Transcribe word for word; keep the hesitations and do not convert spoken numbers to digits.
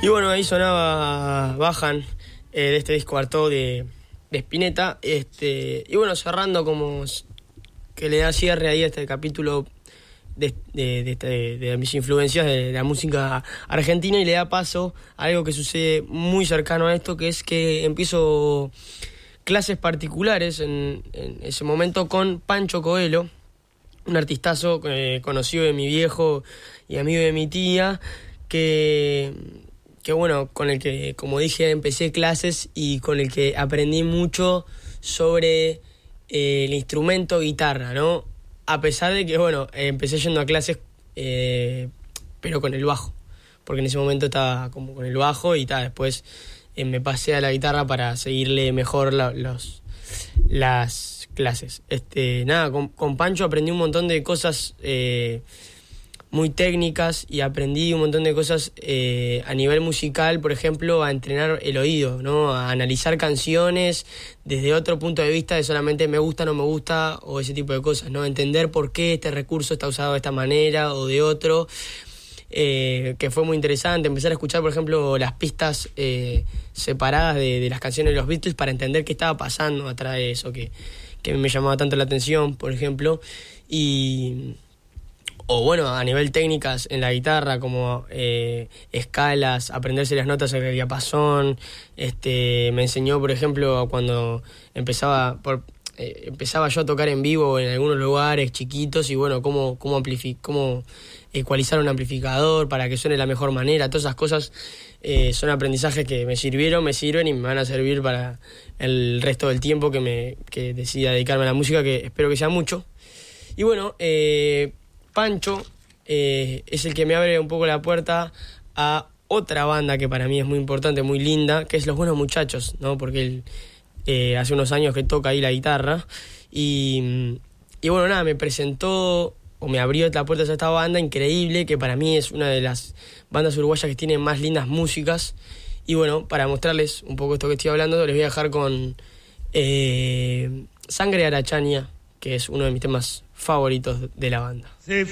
Y bueno, ahí sonaba Bajan, eh, de este disco Artaud de, de Spinetta. Este, y bueno, cerrando como que le da cierre ahí a este capítulo de, de, de, de, de mis influencias de la música argentina, y le da paso a algo que sucede muy cercano a esto, que es que empiezo clases particulares en, en ese momento con Pancho Coelho, un artistazo eh, conocido de mi viejo y amigo de mi tía, que, que bueno, con el que, como dije, empecé clases y con el que aprendí mucho sobre eh, el instrumento guitarra, ¿no? A pesar de que, bueno, eh, empecé yendo a clases, eh, pero con el bajo, porque en ese momento estaba como con el bajo y ta, después eh, me pasé a la guitarra para seguirle mejor la, los, las clases. Este, nada, con, con Pancho aprendí un montón de cosas eh, muy técnicas, y aprendí un montón de cosas eh, a nivel musical, por ejemplo, a entrenar el oído, ¿no? A analizar canciones desde otro punto de vista de solamente me gusta, no me gusta, o ese tipo de cosas, ¿no? Entender por qué este recurso está usado de esta manera o de otro, eh, que fue muy interesante. Empezar a escuchar, por ejemplo, las pistas eh, separadas de, de las canciones de los Beatles para entender qué estaba pasando atrás de eso, que que me llamaba tanto la atención, por ejemplo, y o bueno, a nivel técnicas en la guitarra, como eh, escalas, aprenderse las notas en el diapasón. Este, me enseñó, por ejemplo, cuando empezaba por, eh, empezaba yo a tocar en vivo en algunos lugares chiquitos, y bueno, cómo, cómo, amplific- cómo ecualizar un amplificador para que suene de la mejor manera. Todas esas cosas eh, son aprendizajes que me sirvieron, me sirven y me van a servir para el resto del tiempo que me que decida dedicarme a la música, que espero que sea mucho. Y bueno, eh, Pancho eh, es el que me abre un poco la puerta a otra banda que para mí es muy importante, muy linda, que es Los Buenos Muchachos, ¿no? Porque él eh, hace unos años que toca ahí la guitarra, y, y bueno, nada, me presentó o me abrió la puerta a esta banda increíble, que para mí es una de las bandas uruguayas que tienen más lindas músicas. Y bueno, para mostrarles un poco esto que estoy hablando, les voy a dejar con eh, Sangre de Arachaña, que es uno de mis temas favoritos de la banda. Sí.